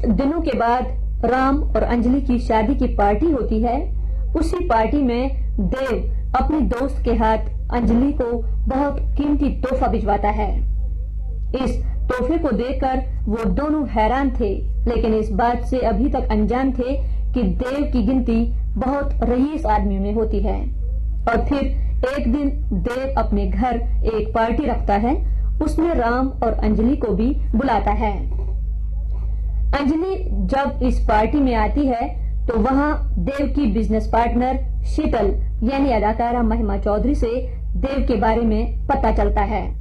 दिनों के बाद राम और अंजलि की शादी की पार्टी होती है। उसी पार्टी में देव अपने दोस्त के हाथ अंजलि को बहुत कीमती तोहफा भिजवाता है। इस तोहफे को देखकर वो दोनों हैरान थे, लेकिन इस बात से अभी तक अनजान थे कि देव की गिनती बहुत रईस आदमियों में होती है। और फिर एक दिन देव अपने घर एक पार्टी रखता है। उसमें राम और अंजलि को भी बुलाता है। अंजलि जब इस पार्टी में आती है तो वहां देव की बिजनेस पार्टनर शीतल यानी अदाकारा महिमा चौधरी से देव के बारे में पता चलता है।